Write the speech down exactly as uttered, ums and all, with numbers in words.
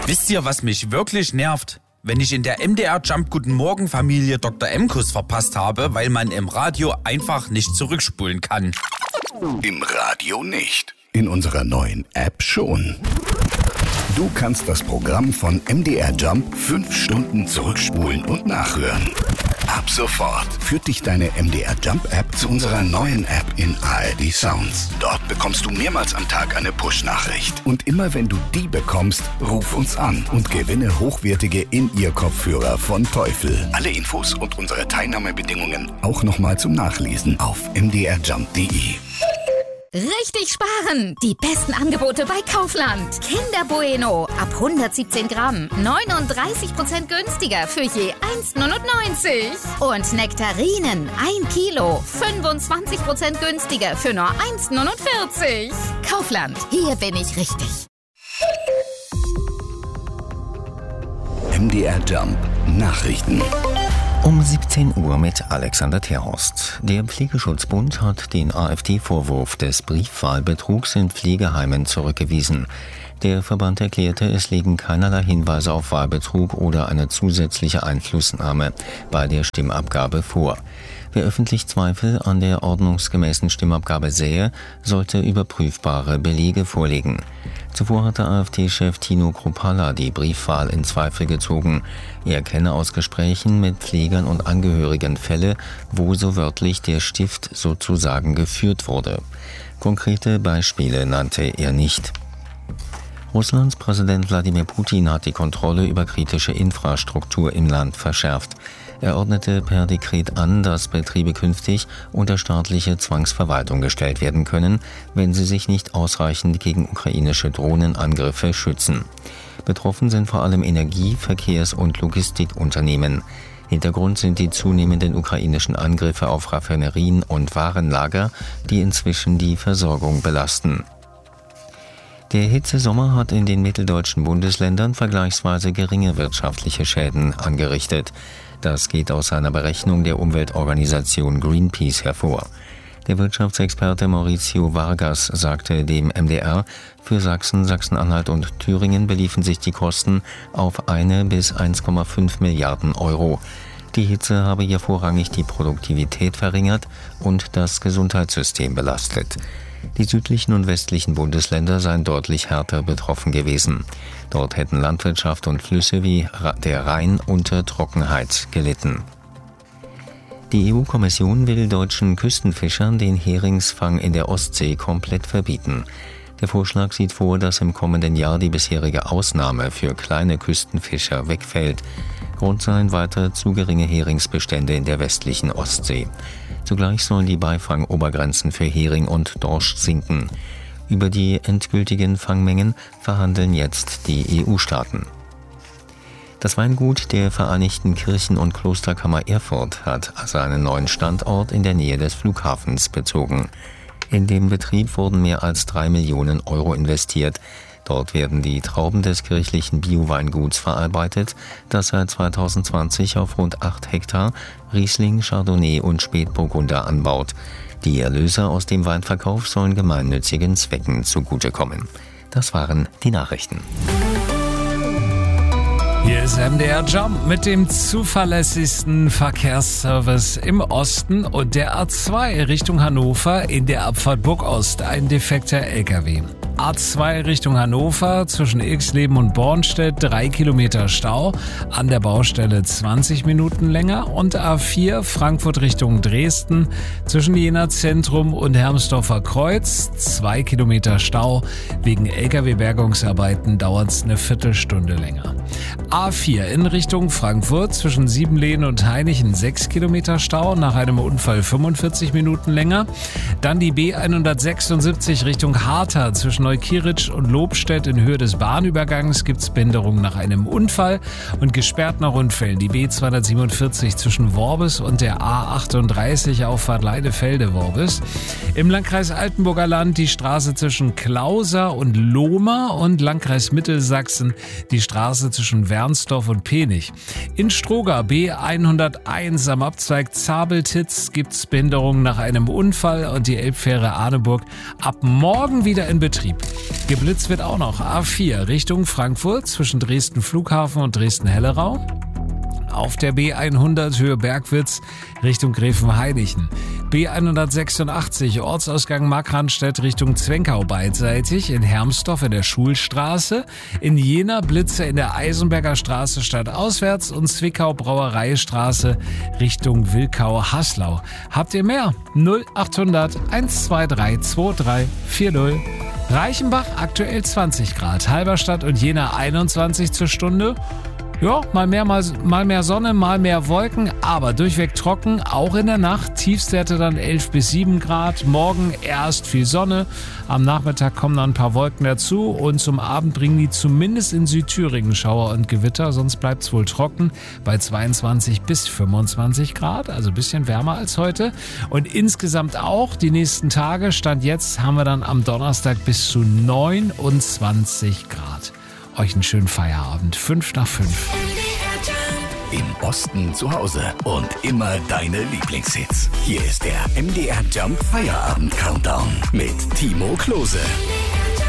Wisst ihr, was mich wirklich nervt? Wenn ich in der M D R Jump Guten Morgen Familie Doktor M-Kuss verpasst habe, weil man im Radio einfach nicht zurückspulen kann. Im Radio nicht. In unserer neuen App schon. Du kannst das Programm von M D R Jump fünf Stunden zurückspulen und nachhören. Ab sofort führt dich deine M D R Jump App zu unserer neuen App in A R D Sounds. Dort bekommst du mehrmals am Tag eine Push-Nachricht. Und immer wenn du die bekommst, ruf uns an und gewinne hochwertige In-Ear-Kopfhörer von Teufel. Alle Infos und unsere Teilnahmebedingungen auch nochmal zum Nachlesen auf m d r jump punkt d e. Richtig sparen! Die besten Angebote bei Kaufland. Kinder Bueno ab hundertsiebzehn Gramm. neununddreißig Prozent günstiger für je eins Komma neunundneunzig. Und Nektarinen ein Kilo. fünfundzwanzig Prozent günstiger für nur eins Komma neunundvierzig. Kaufland, hier bin ich richtig. M D R Jump Nachrichten. Um siebzehn Uhr mit Alexander Terhorst. Der Pflegeschutzbund hat den AfD-Vorwurf des Briefwahlbetrugs in Pflegeheimen zurückgewiesen. Der Verband erklärte, es liegen keinerlei Hinweise auf Wahlbetrug oder eine zusätzliche Einflussnahme bei der Stimmabgabe vor. Wer öffentlich Zweifel an der ordnungsgemäßen Stimmabgabe sähe, sollte überprüfbare Belege vorlegen. Zuvor hatte AfD-Chef Tino Kruppalla die Briefwahl in Zweifel gezogen. Er kenne aus Gesprächen mit Pflegern und Angehörigen Fälle, wo so wörtlich der Stift sozusagen geführt wurde. Konkrete Beispiele nannte er nicht. Russlands Präsident Wladimir Putin hat die Kontrolle über kritische Infrastruktur im Land verschärft. Er ordnete per Dekret an, dass Betriebe künftig unter staatliche Zwangsverwaltung gestellt werden können, wenn sie sich nicht ausreichend gegen ukrainische Drohnenangriffe schützen. Betroffen sind vor allem Energie-, Verkehrs- und Logistikunternehmen. Hintergrund sind die zunehmenden ukrainischen Angriffe auf Raffinerien und Warenlager, die inzwischen die Versorgung belasten. Der Hitzesommer hat in den mitteldeutschen Bundesländern vergleichsweise geringe wirtschaftliche Schäden angerichtet. Das geht aus einer Berechnung der Umweltorganisation Greenpeace hervor. Der Wirtschaftsexperte Mauricio Vargas sagte dem M D R, für Sachsen, Sachsen-Anhalt und Thüringen beliefen sich die Kosten auf eine bis eins Komma fünf Milliarden Euro. Die Hitze habe hier vorrangig die Produktivität verringert und das Gesundheitssystem belastet. Die südlichen und westlichen Bundesländer seien deutlich härter betroffen gewesen. Dort hätten Landwirtschaft und Flüsse wie der Rhein unter Trockenheit gelitten. Die E U-Kommission will deutschen Küstenfischern den Heringsfang in der Ostsee komplett verbieten. Der Vorschlag sieht vor, dass im kommenden Jahr die bisherige Ausnahme für kleine Küstenfischer wegfällt. Grund seien weiter zu geringe Heringsbestände in der westlichen Ostsee. Zugleich sollen die Beifangobergrenzen für Hering und Dorsch sinken. Über die endgültigen Fangmengen verhandeln jetzt die E U-Staaten. Das Weingut der Vereinigten Kirchen- und Klosterkammer Erfurt hat seinen neuen Standort in der Nähe des Flughafens bezogen. In dem Betrieb wurden mehr als drei Millionen Euro investiert. Dort werden die Trauben des kirchlichen Bio-Weinguts verarbeitet, das seit zweitausendzwanzig auf rund acht Hektar Riesling, Chardonnay und Spätburgunder anbaut. Die Erlöse aus dem Weinverkauf sollen gemeinnützigen Zwecken zugutekommen. Das waren die Nachrichten. Hier ist M D R Jump mit dem zuverlässigsten Verkehrsservice im Osten und der A zwei Richtung Hannover in der Abfahrt Burgost, ein defekter L K W. A zwei Richtung Hannover zwischen Ilksleben und Bornstedt drei Kilometer Stau, an der Baustelle zwanzig Minuten länger, und A vier Frankfurt Richtung Dresden zwischen Jena Zentrum und Hermsdorfer Kreuz zwei Kilometer Stau. Wegen L K W-Bergungsarbeiten dauert es eine Viertelstunde länger. A vier in Richtung Frankfurt zwischen Siebenlehen und Hainichen sechs Kilometer Stau, nach einem Unfall fünfundvierzig Minuten länger. Dann die B hundertsechsundsiebzig Richtung Hartha zwischen Neukirch und Lobstedt in Höhe des Bahnübergangs gibt's Behinderung nach einem Unfall und gesperrt nach Unfällen. Die B zweihundertsiebenundvierzig zwischen Worbis und der A achtunddreißig Auffahrt Leidefelde-Worbis. Im Landkreis Altenburger Land die Straße zwischen Klauser und Lohmer und Landkreis Mittelsachsen die Straße zwischen Wernsdorf und Penich. In Stroga B hunderteins am Abzweig Zabeltitz gibt's Behinderung nach einem Unfall und die Elbfähre Arneburg ab morgen wieder in Betrieb. Geblitzt wird auch noch A vier Richtung Frankfurt zwischen Dresden Flughafen und Dresden-Hellerau. Auf der B hundert Höhe Bergwitz Richtung Gräfenhainichen. B hundertsechsundachtzig Ortsausgang Markranstädt Richtung Zwenkau beidseitig. In Hermsdorf in der Schulstraße. In Jena Blitze in der Eisenberger Straße stadtauswärts und Zwickau Brauereistraße Richtung Wilkau-Haslau. Habt ihr mehr? null achthundert hundertzweiundzwanzig zweiunddreißig vierzig. Reichenbach aktuell zwanzig Grad. Halberstadt und Jena einundzwanzig zur Stunde. Ja, mal mehr, mal, mal mehr Sonne, mal mehr Wolken, aber durchweg trocken, auch in der Nacht. Tiefstwerte dann elf bis sieben Grad. Morgen erst viel Sonne. Am Nachmittag kommen dann ein paar Wolken dazu und zum Abend bringen die zumindest in Südthüringen Schauer und Gewitter. Sonst bleibt es wohl trocken bei zweiundzwanzig bis fünfundzwanzig Grad, also ein bisschen wärmer als heute. Und insgesamt auch die nächsten Tage, Stand jetzt, haben wir dann am Donnerstag bis zu neunundzwanzig Grad. Euch einen schönen Feierabend. Fünf nach fünf. Im Osten zu Hause und immer deine Lieblingshits. Hier ist der M D R Jump Feierabend Countdown mit Timo Klose.